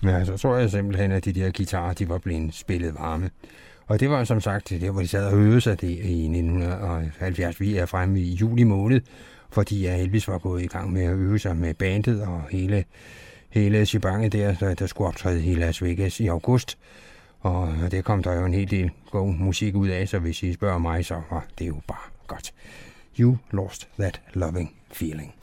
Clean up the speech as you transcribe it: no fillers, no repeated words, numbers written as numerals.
Ja, så tror jeg simpelthen, at de der guitarer, de var blevet spillet varme. Og det var som sagt der, hvor de sad og øvede sig det i 1970. Vi er fremme i juli måned, fordi Elvis var gået i gang med at øve sig med bandet og hele shibanget der skulle optræde i Las Vegas i august. Og det kom der jo en hel del god musik ud af, så hvis I spørger mig, så var det jo bare godt. You lost that loving feeling.